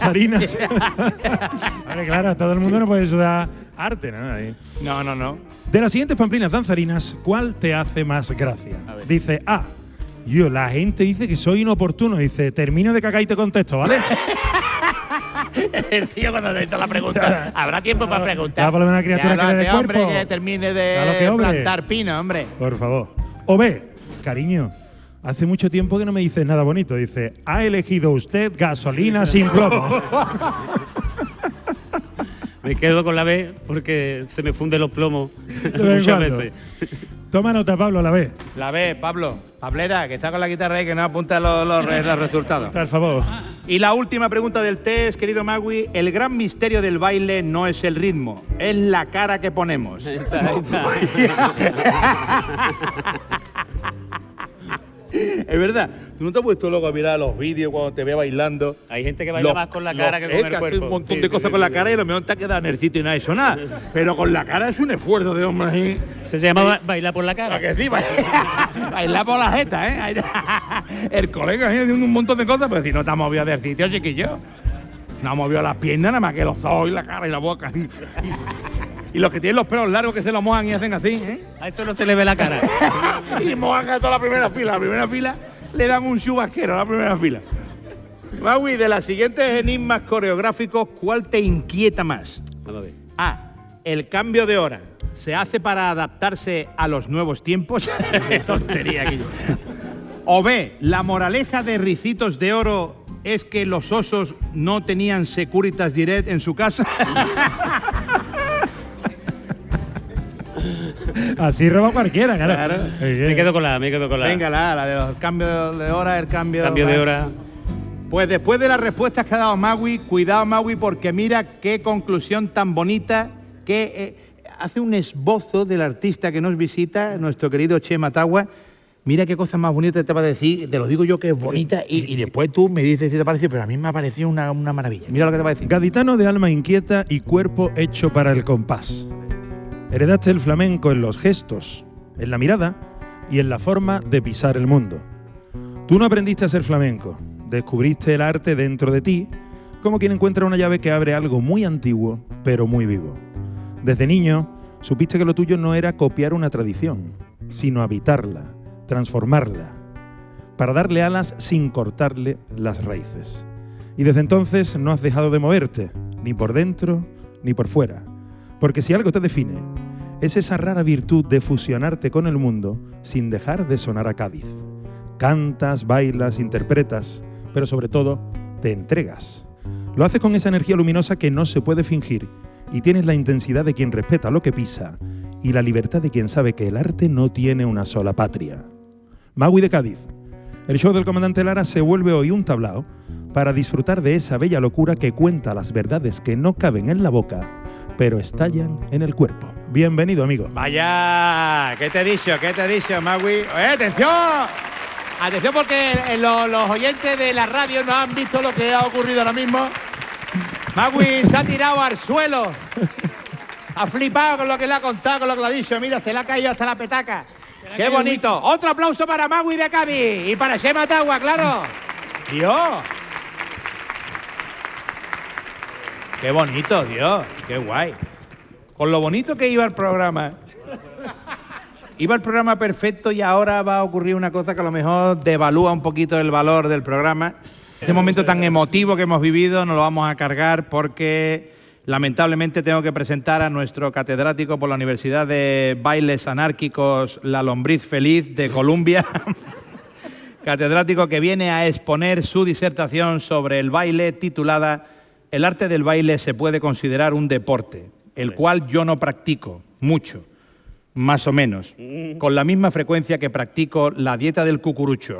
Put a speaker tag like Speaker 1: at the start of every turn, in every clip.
Speaker 1: danzarinas. Vale, claro, todo el mundo no puede sudar arte, ¿no? Ahí.
Speaker 2: No.
Speaker 1: De las siguientes pamplinas danzarinas, ¿cuál te hace más gracia? Dice A. Yo, la gente dice que soy inoportuno. Dice, termino de cagar y te contesto, ¿vale?
Speaker 2: El tío cuando te hizo la pregunta, habrá tiempo para preguntar.
Speaker 1: Por lo menos una criatura que le dé cuerpo.
Speaker 2: Hombre, que termine de plantar pino, hombre.
Speaker 1: Por favor. O B, cariño, hace mucho tiempo que no me dices nada bonito. Dice, ha elegido usted gasolina sin plomo.
Speaker 3: Me quedo con la B porque se me funden los plomos
Speaker 1: De
Speaker 3: muchas
Speaker 1: cuando.
Speaker 3: veces.
Speaker 1: Toma nota, Pablo, la B.
Speaker 2: La B, Pablo. Pablera, que está con la guitarra ahí, que no apunta los resultados.
Speaker 1: Por favor.
Speaker 2: Y la última pregunta del test, querido Magui. El gran misterio del baile no es el ritmo, es la cara que ponemos.
Speaker 3: Ahí está.
Speaker 2: Es verdad. ¿Tú no te has puesto luego a mirar los vídeos cuando te ve bailando?
Speaker 3: Hay gente que baila más con la cara que con el
Speaker 2: que hace
Speaker 3: cuerpo.
Speaker 2: un montón
Speaker 3: Sí,
Speaker 2: de
Speaker 3: sí,
Speaker 2: cosas
Speaker 3: sí,
Speaker 2: con la
Speaker 3: sí.
Speaker 2: cara y lo mejor te ha quedado en el sitio y no ha hecho nada. Pero con la cara es un esfuerzo de hombre ahí.
Speaker 3: Se llama bailar por la cara.
Speaker 2: ¿A que sí? Bailar por la jeta, ¿eh? Ahí está. El colega haciendo un montón de cosas, pero si no te has movido del sitio, chiquillo. No ha movido las piernas, nada más que los ojos y la cara y la boca. Y los que tienen los pelos largos que se los mojan y hacen así, ¿eh?
Speaker 3: A eso no se le ve la cara.
Speaker 2: Y mojan a toda la primera fila. La primera fila le dan un chubasquero a la primera fila. Magui, de las siguientes enigmas coreográficos, ¿cuál te inquieta más?
Speaker 3: Vamos a ver.
Speaker 2: A. El cambio de hora. ¿Se hace para adaptarse a los nuevos tiempos? Tontería aquello. O B. La moraleja de Ricitos de Oro es que los osos no tenían Securitas Direct en su casa.
Speaker 1: Así roba cualquiera, claro.
Speaker 3: Me quedo con la.
Speaker 2: Venga, la de los cambios de hora, el cambio
Speaker 3: de hora.
Speaker 2: Pues después de las respuestas que ha dado Magui, cuidado Magui, porque mira qué conclusión tan bonita que hace un esbozo del artista que nos visita, nuestro querido Chema Tagua. Mira qué cosa más bonita te va a decir, te lo digo yo que es bonita y después tú me dices si te parece, pero a mí me ha parecido una maravilla. Mira lo que te va a decir.
Speaker 1: Gaditano de alma inquieta y cuerpo hecho para el compás. Heredaste el flamenco en los gestos, en la mirada y en la forma de pisar el mundo. Tú no aprendiste a ser flamenco, descubriste el arte dentro de ti, como quien encuentra una llave que abre algo muy antiguo, pero muy vivo. Desde niño, supiste que lo tuyo no era copiar una tradición, sino habitarla, transformarla, para darle alas sin cortarle las raíces. Y desde entonces no has dejado de moverte, ni por dentro ni por fuera. Porque si algo te define, es esa rara virtud de fusionarte con el mundo sin dejar de sonar a Cádiz. Cantas, bailas, interpretas, pero sobre todo, te entregas. Lo haces con esa energía luminosa que no se puede fingir y tienes la intensidad de quien respeta lo que pisa y la libertad de quien sabe que el arte no tiene una sola patria. Magui de Cádiz. El show del comandante Lara se vuelve hoy un tablao para disfrutar de esa bella locura que cuenta las verdades que no caben en la boca, pero estallan en el cuerpo. Bienvenido, amigo.
Speaker 2: Vaya, ¿qué te he dicho, Magui? ¡Atención! Atención porque los oyentes de la radio no han visto lo que ha ocurrido ahora mismo. Magui se ha tirado al suelo. Ha flipado con lo que le ha contado, con lo que le ha dicho. Mira, se le ha caído hasta la petaca. ¡Qué bonito! Otro aplauso para Magui de Cádiz y para Chema Tagua, claro. Dios. Qué bonito, Dios. Qué guay. Con lo bonito que iba el programa. Iba el programa perfecto y ahora va a ocurrir una cosa que a lo mejor devalúa un poquito el valor del programa. Este momento tan emotivo que hemos vivido no lo vamos a cargar porque lamentablemente tengo que presentar a nuestro catedrático por la Universidad de Bailes Anárquicos La Lombriz Feliz de Columbia. Catedrático que viene a exponer su disertación sobre el baile titulada El arte del baile se puede considerar un deporte, el cual yo no practico mucho. Más o menos, con la misma frecuencia que practico la dieta del cucurucho.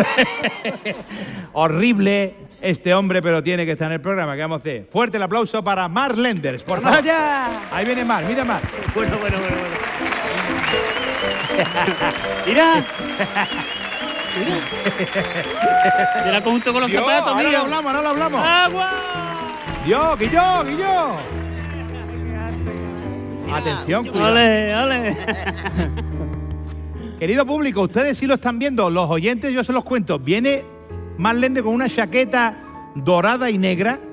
Speaker 2: Horrible este hombre, pero tiene que estar en el programa. ¿Qué vamos a hacer? Fuerte el aplauso para Marc Lenders, por favor.
Speaker 3: ¡Vaya!
Speaker 2: Ahí viene Marc, mira Marc.
Speaker 3: Bueno. Mira. Mira junto con los zapatos,
Speaker 2: ahora
Speaker 3: mío.
Speaker 2: ahora lo hablamos.
Speaker 3: ¡Agua!
Speaker 2: Guillo. Atención, cuidado.
Speaker 3: ¡Ole!
Speaker 2: Querido público, ustedes sí lo están viendo, los oyentes yo se los cuento. Viene Marc Lenders con una chaqueta dorada y negra